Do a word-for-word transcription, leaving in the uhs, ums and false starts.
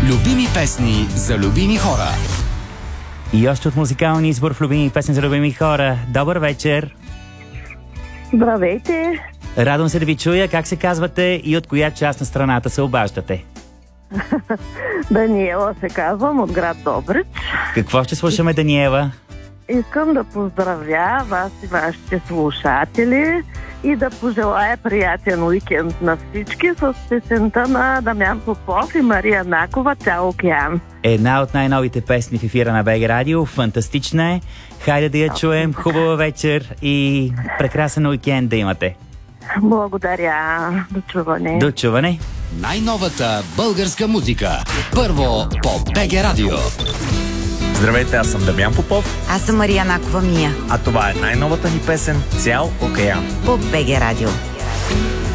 Любими песни за любими хора. И още от музикалния избор в любими песни за любими хора. Добър вечер! Здравейте! Радвам се да ви чуя. Как се казвате и от коя част на страната се обаждате? Даниела се казвам, от град Добрич. Какво ще слушаме, Даниела? Искам да поздравя вас и вашите слушатели и да пожелая приятен уикенд на всички с песента на Дамян Попов и Мария Накова «Цял океан». Една от най-новите песни в ефира на БГ Радио. Фантастична е. Хайде да я чуем. Хубава вечер и прекрасен уикенд да имате. Благодаря. До чуване. До чуване. Най-новата българска музика. Първо по БГ Радио. Здравейте, аз съм Дамян Попов. Аз съм Мария Накова Мия. А това е най-новата ни песен «Цял океан» по БГ Радио.